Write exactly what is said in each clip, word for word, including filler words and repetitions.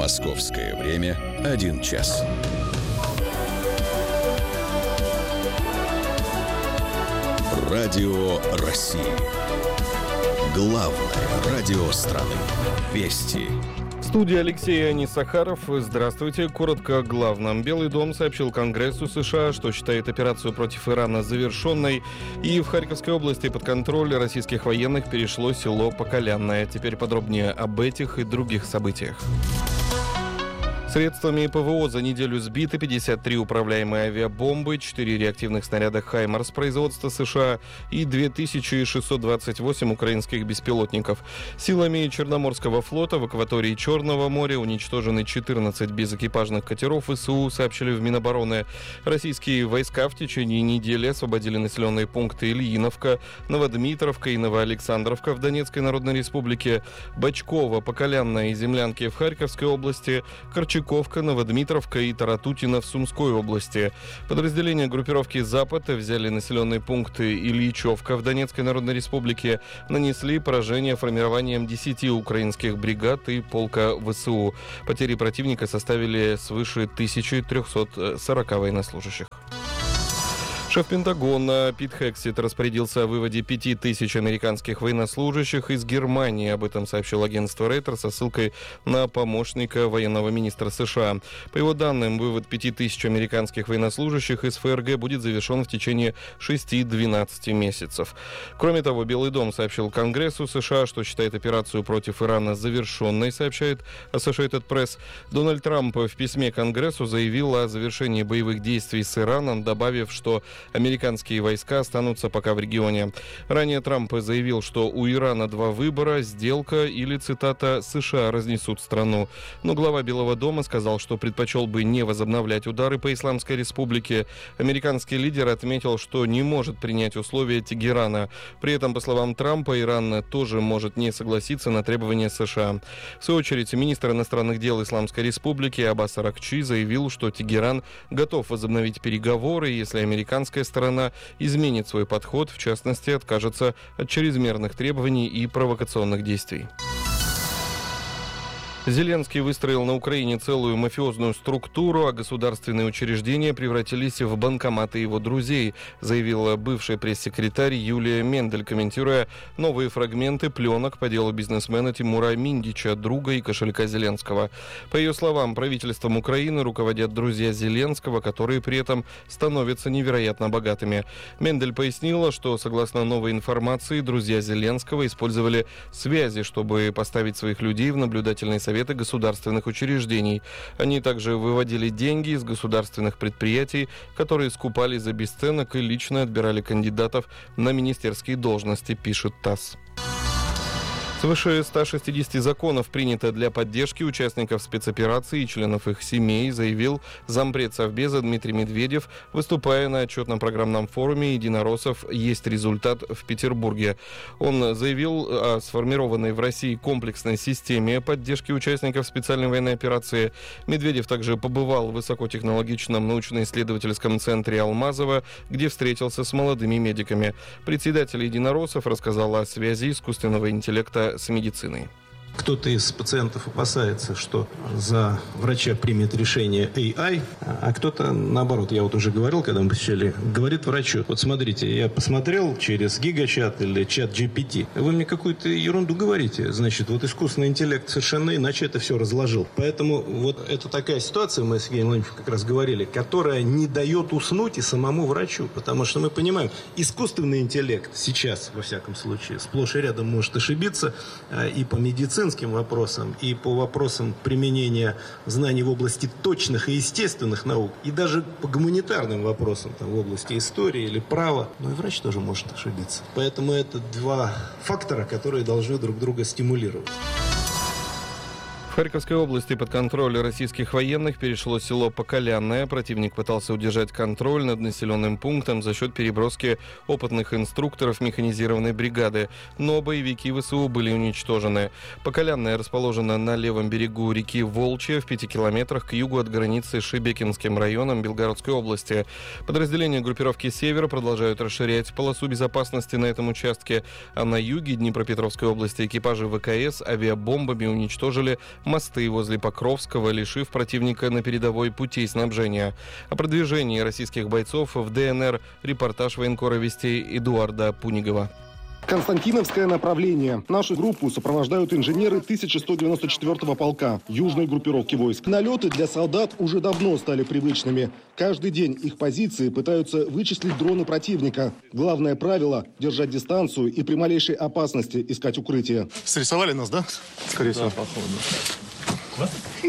Московское время один час. Радио России. Главное радио страны. Вести. В студии Алексей Анисахаров. Здравствуйте. Коротко о главном. Белый дом сообщил Конгрессу США, что считает операцию против Ирана завершенной. И в Харьковской области под контроль российских военных перешло село Поколянное. Теперь подробнее об этих и других событиях. Средствами ПВО за неделю сбиты пятьдесят три управляемые авиабомбы, четыре реактивных снаряда «Хаймарс» производства США и две тысячи шестьсот двадцать восемь украинских беспилотников. Силами Черноморского флота в акватории Черного моря уничтожены четырнадцать безэкипажных катеров ВСУ, сообщили в Минобороны. Российские войска в течение недели освободили населенные пункты Ильиновка, Новодмитровка и Новоалександровка в Донецкой Народной Республике, Бочково, Поколянное и Землянки в Харьковской области, Корчаковка, Новодмитровка и Таратутино в Сумской области. Подразделения группировки «Запад» взяли населенные пункты Ильичевка в Донецкой Народной Республике, нанесли поражение формированием десяти украинских бригад и полка ВСУ. Потери противника составили свыше тысячи трехсот сорока военнослужащих. Шеф Пентагона Пит Хексет распорядился о выводе пяти тысяч американских военнослужащих из Германии. Об этом сообщил агентство Рейтер со ссылкой на помощника военного министра США. По его данным, вывод пяти тысяч американских военнослужащих из ФРГ будет завершен в течение шести-двенадцати месяцев. Кроме того, Белый дом сообщил Конгрессу США, что считает операцию против Ирана завершенной, сообщает Associated Press. Дональд Трамп в письме Конгрессу заявил о завершении боевых действий с Ираном, добавив, что американские войска останутся пока в регионе. Ранее Трамп заявил, что у Ирана два выбора – сделка или, цитата, «США разнесут страну». Но глава Белого дома сказал, что предпочел бы не возобновлять удары по Исламской Республике. Американский лидер отметил, что не может принять условия Тегерана. При этом, по словам Трампа, Иран тоже может не согласиться на требования США. В свою очередь, министр иностранных дел Исламской Республики Аббас Аракчи заявил, что Тегеран готов возобновить переговоры, если американская сторона изменит свой подход, в частности, откажется от чрезмерных требований и провокационных действий. Зеленский выстроил на Украине целую мафиозную структуру, а государственные учреждения превратились в банкоматы его друзей, заявила бывший пресс-секретарь Юлия Мендель, комментируя новые фрагменты пленок по делу бизнесмена Тимура Миндича, друга и кошелька Зеленского. По ее словам, правительством Украины руководят друзья Зеленского, которые при этом становятся невероятно богатыми. Мендель пояснила, что, согласно новой информации, друзья Зеленского использовали связи, чтобы поставить своих людей в наблюдательный совет государственных учреждений. Они также выводили деньги из государственных предприятий, которые скупали за бесценок и лично отбирали кандидатов на министерские должности, пишет ТАСС. Свыше ста шестидесяти законов принято для поддержки участников спецоперации и членов их семей, заявил зампред Совбеза Дмитрий Медведев, выступая на отчетном программном форуме единороссов «Есть результат» в Петербурге. Он заявил о сформированной в России комплексной системе поддержки участников специальной военной операции. Медведев также побывал в высокотехнологичном научно-исследовательском центре Алмазово, где встретился с молодыми медиками. Председатель единороссов рассказал о связи искусственного интеллекта с медициной. Кто-то из пациентов опасается, что за врача примет решение эй ай, а кто-то, наоборот, я вот уже говорил, когда мы посещали, говорит врачу: вот смотрите, я посмотрел через гигачат или чат джи пи ти, вы мне какую-то ерунду говорите, значит, вот искусственный интеллект совершенно иначе это все разложил. Поэтому вот это такая ситуация, мы с Евгением Владимировичем как раз говорили, которая не дает уснуть и самому врачу, потому что мы понимаем, искусственный интеллект сейчас, во всяком случае, сплошь и рядом может ошибиться и по медицине, вопросам и по вопросам применения знаний в области точных и естественных наук, и даже по гуманитарным вопросам там, в области истории или права. Но и врач тоже может ошибиться. Поэтому это два фактора, которые должны друг друга стимулировать. В Харьковской области под контроль российских военных перешло село Поколянное. Противник пытался удержать контроль над населенным пунктом за счет переброски опытных инструкторов механизированной бригады, но боевики ВСУ были уничтожены. Поколянное расположено на левом берегу реки Волчья, в пяти километрах к югу от границы с Шебекинским районом Белгородской области. Подразделения группировки «Север» продолжают расширять полосу безопасности на этом участке, а на юге Днепропетровской области экипажи ВКС авиабомбами уничтожили мосты возле Покровского, лишив противника на передовой путей снабжения. О продвижении российских бойцов в ДНР репортаж военкора Вестей Эдуарда Пунигова. Константиновское направление. Нашу группу сопровождают инженеры тысяча сто девяносто четвёртого полка, южной группировки войск. Налеты для солдат уже давно стали привычными. Каждый день их позиции пытаются вычислить дроны противника. Главное правило – держать дистанцию и при малейшей опасности искать укрытие. Срисовали нас, да? Скорее всего. Да, походу.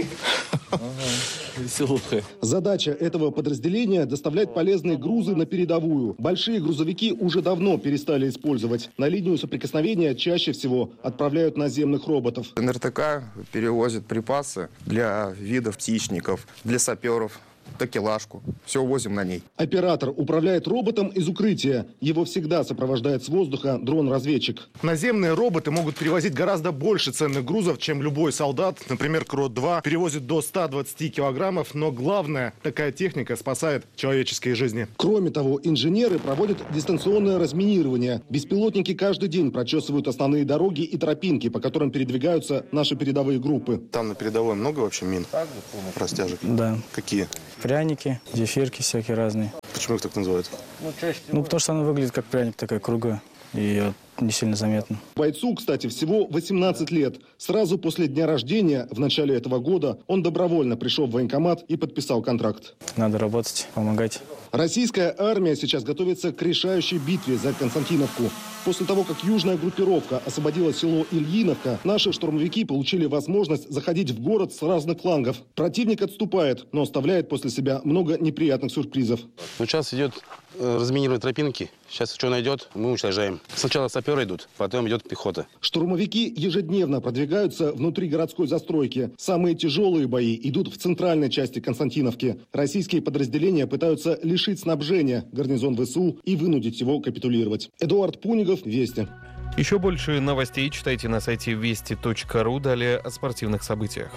Веселуха. Задача этого подразделения – доставлять полезные грузы на передовую. Большие грузовики уже давно перестали использовать. На линию соприкосновения чаще всего отправляют наземных роботов. эн эр тэ ка перевозит припасы для видов птичников, для саперов. Такелажку. Все возим на ней. Оператор управляет роботом из укрытия. Его всегда сопровождает с воздуха дрон-разведчик. Наземные роботы могут перевозить гораздо больше ценных грузов, чем любой солдат. Например, Крот два перевозит до ста двадцати килограммов, но главное, такая техника спасает человеческие жизни. Кроме того, инженеры проводят дистанционное разминирование. Беспилотники каждый день прочесывают основные дороги и тропинки, по которым передвигаются наши передовые группы. Там на передовой много вообще мин? Растяжек? Да. Какие? Пряники, зефирки всякие разные. Почему их так называют? Ну, потому что она выглядит как пряник, такая круглая. И не сильно заметно. Бойцу, кстати, всего восемнадцать лет. Сразу после дня рождения, в начале этого года, он добровольно пришел в военкомат и подписал контракт. Надо работать, помогать. Российская армия сейчас готовится к решающей битве за Константиновку. После того, как южная группировка освободила село Ильиновка, наши штурмовики получили возможность заходить в город с разных флангов. Противник отступает, но оставляет после себя много неприятных сюрпризов. Ну, сейчас идет э, разминирование тропинки. Сейчас что найдет, мы уничтожаем. Сначала саперы идут, потом идет пехота. Штурмовики ежедневно продвигаются внутри городской застройки. Самые тяжелые бои идут в центральной части Константиновки. Российские подразделения пытаются лишить снабжения гарнизон вэ эс у и вынудить его капитулировать. Эдуард Пунигов, Вести. Еще больше новостей читайте на сайте вести точка ру. Далее о спортивных событиях.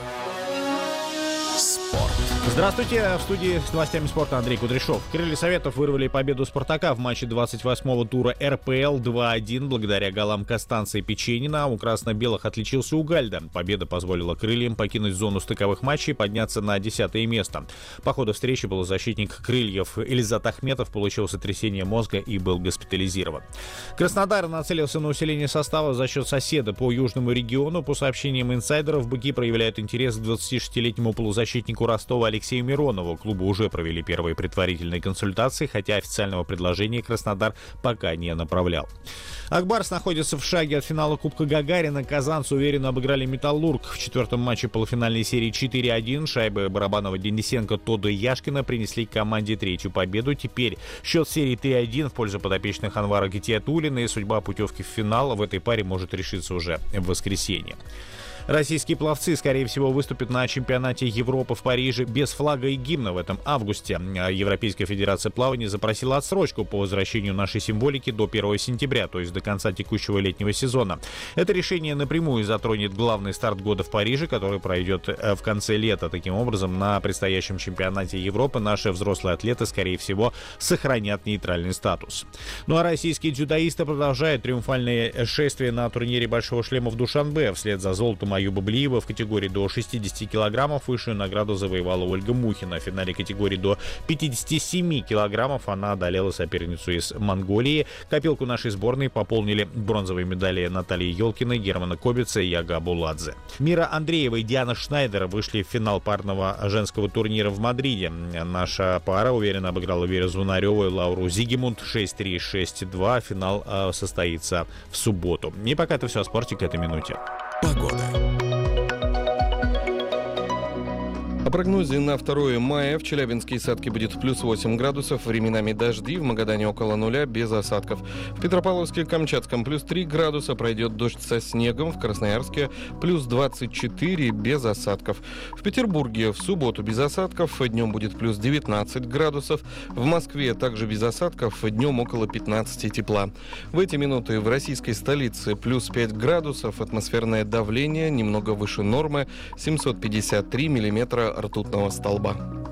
Спорт. Здравствуйте, в студии с новостями спорта Андрей Кудряшов. Крылья Советов вырвали победу «Спартака» в матче двадцать восьмого тура эр пэ эл два один благодаря голам Костанца и Печенина. У красно-белых отличился Угальда. Победа позволила крыльям покинуть зону стыковых матчей и подняться на десятое место. По ходу встречи полузащитник крыльев Эльзат Ахметов получил сотрясение мозга и был госпитализирован. Краснодар нацелился на усиление состава за счет соседа по южному региону. По сообщениям инсайдеров, быки проявляют интерес к двадцатишестилетнему полузащитнику Ростова Алексею Миронову. Клубы уже провели первые предварительные консультации, хотя официального предложения Краснодар пока не направлял. Акбарс находится в шаге от финала Кубка Гагарина. Казанцы уверенно обыграли «Металлург» в четвертом матче полуфинальной серии четыре один. Шайбы Барабанова, Денисенко, Тодо и Яшкина принесли команде третью победу. Теперь счет серии три один в пользу подопечных Анвара Гитиатуллина, и судьба путевки в финал в этой паре может решиться уже в воскресенье. Российские пловцы, скорее всего, выступят на чемпионате Европы в Париже без флага и гимна в этом августе. Европейская федерация плавания запросила отсрочку по возвращению нашей символики до первого сентября, то есть до конца текущего летнего сезона. Это решение напрямую затронет главный старт года в Париже, который пройдет в конце лета. Таким образом, на предстоящем чемпионате Европы наши взрослые атлеты, скорее всего, сохранят нейтральный статус. Ну а российские дзюдоисты продолжают триумфальное шествие на турнире Большого шлема в Душанбе. Вслед за золотом Аюба Блиева в категории до шестидесяти килограммов высшую награду завоевала Ольга Мухина. В финале категории до пятидесяти семи килограммов она одолела соперницу из Монголии. Копилку нашей сборной пополнили бронзовые медали Натальи Ёлкиной, Германа Кобица и Яга Абуладзе. Мира Андреева и Диана Шнайдер вышли в финал парного женского турнира в Мадриде. Наша пара уверенно обыграла Веру Звонареву и Лауру Зигемунд шесть три шесть два. Финал э, состоится в субботу. И пока это все о спорте к этой минуте. Погода. О прогнозе на второе мая в Челябинске и Сатке будет плюс восемь градусов, временами дожди, в Магадане около нуля, без осадков. В Петропавловске и Камчатском плюс три градуса, пройдет дождь со снегом, в Красноярске плюс двадцать четыре, без осадков. В Петербурге в субботу без осадков, днем будет плюс девятнадцать градусов, в Москве также без осадков, днем около пятнадцати тепла. В эти минуты в российской столице плюс пять градусов, атмосферное давление немного выше нормы, семьсот пятьдесят три миллиметра ртутного столба.